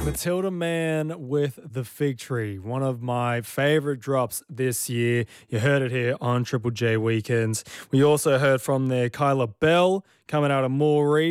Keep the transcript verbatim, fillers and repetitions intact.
Matilda Man with The Fig Tree, one of my favourite drops this year. You heard it here on Triple J Weekends. We also heard from there Kyla Bell coming out of Moree.